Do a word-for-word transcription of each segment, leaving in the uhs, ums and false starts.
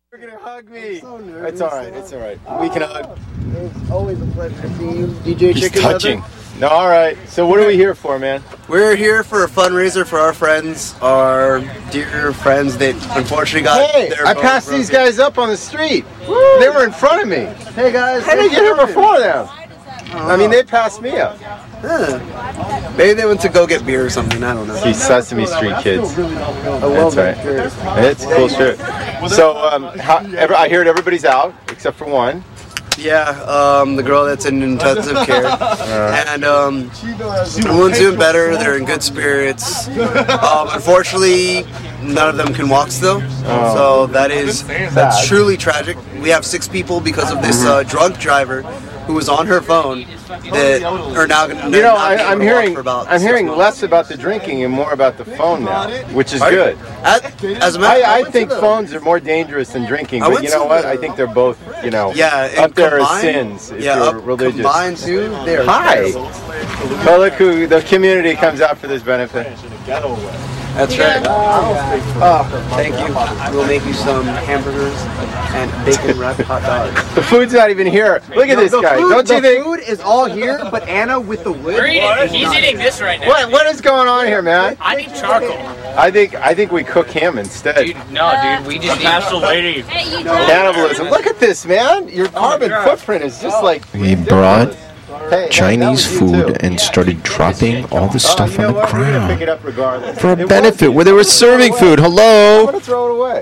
You're gonna hug me. So nervous. It's all right. It's all right. We can hug. It's always a pleasure to see you, D J He's Chicken touching. Leather. No, all right. So what are we here for, man? We're here for a fundraiser for our friends, our dear friends that unfortunately got Hey, their I boat passed these broken. guys up on the street. Woo! They were in front of me. Hey guys, How did I get here before them? I mean, they passed me up. Huh. Maybe they went to go get beer or something. I don't know. See, Sesame Street kids. I love That's that right. shirt. It's a cool shirt. So, um, how, every, I heard everybody's out except for one. Yeah, um, the girl that's in intensive care, and um, everyone's doing better. They're in good spirits. Um, unfortunately, none of them can walk still, Oh. so that is that's truly tragic. We have six people because of this uh, drunk driver who was on her phone that are now going to. You know, I, I'm hearing I'm hearing less about the drinking and more about the phone now, which is good. As, as a matter, I, I went think to the- phones are more dangerous than drinking, I but went you know to what? the- I think they're both, you know, Yeah, and up there as combined- sins if yeah, you're up, religious. combined too. They are Hi. terrible. Well, look who the community comes out for this benefit. That's right. Oh, thank you. We'll make you some hamburgers and bacon wrapped hot dogs. The food's not even here. Look at this The guy. food- Don't you the think? food is all here, but Anna with the wood. We're eating. He's eating this right now. What what is going on here, man? I need charcoal. I think I think we cook him instead. Dude, no, dude. We just passed the lady. Hey, you Cannibalism. Look at this, man. Your carbon footprint is just like. We brought Hey, hey, Chinese that was you food too. and started dropping all the Oh, stuff you know on the what? We're gonna pick it ground up regardless. for It a was- benefit where they were serving food. I'm Hello. gonna throw it away.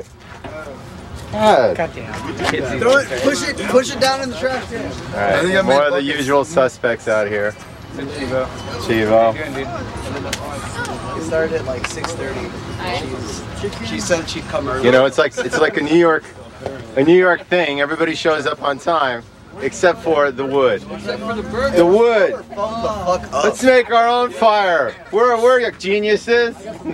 God. Throw it, push it, push it down in the trash can. All right, more of the usual suspects out here. Chivo. It started at like six thirty. She's, she said she'd come early. You know, it's like it's like a New York, a New York thing. Everybody shows up on time, except for the wood. The wood. the fuck up. Let's make our own fire. We're we're geniuses.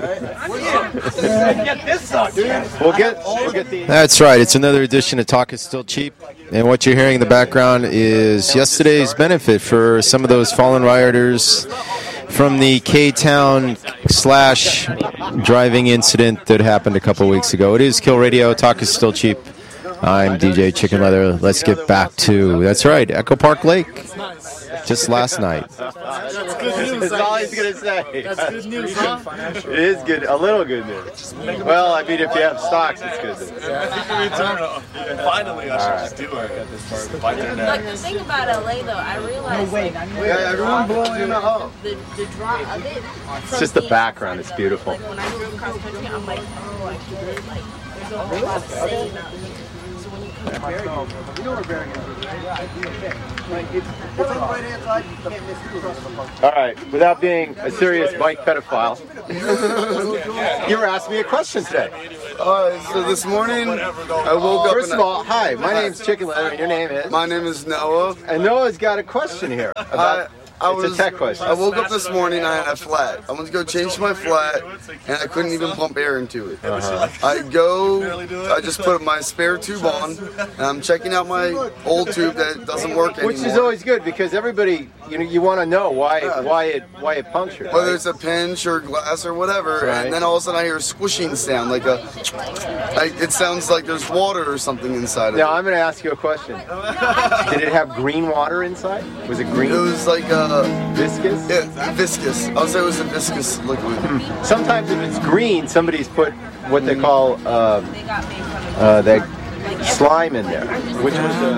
We'll get we'll get the. That's right. It's another edition of Talk is Still Cheap. And what you're hearing in the background is yesterday's benefit for some of those fallen rioters from the K-Town slash driving incident that happened a couple weeks ago. It is Kill Radio. Talk is Still Cheap. I'm D J Chicken Leather. Let's get back to, that's right, Echo Park Lake. Just last night. That's all he's gonna say. That's good news, huh? It is good, a little good news. Well, I mean, if you have stocks, it's good news. Finally, I should just do it at this part. Bite their neck. Like the thing about L A though, I realized like, Yeah, everyone blowing in the hole. the the draw of it. It's just the background. It's beautiful. Like when I move across country, I'm like, oh, I can live, like there's a whole lot to say about it. So when you come to You know where Barrington is, right? Like, it's, it's on the right hand side, you can't miss it. All right, without being a serious bike pedophile, you were asking me a question today. Uh, so this morning, I woke up First and of all, hi, my name's Chicken Leather, and your name is? my name is Noah. And Noah's got a question here. About, I, I it's was, a tech question. I woke up this morning, I had a flat. I went to go change my flat, and I couldn't even pump air into it. Uh-huh. I go, I just put my spare tube on, and I'm checking out my old tube that doesn't work anymore. Which is always good because everybody, you know, you want to know why, Yeah. why it, why it punctured. Whether right? it's a pinch or glass or whatever, Right. and then all of a sudden I hear a squishing sound, like a, like it sounds like there's water or something inside of Now it. I'm going to ask you a question. Did it have green water inside? Was it green? It was like a, viscous? yeah, viscous. I'll say it was a viscous liquid. Sometimes if it's green, somebody's put what they call uh, they got made fun of uh, that slime in there, which was a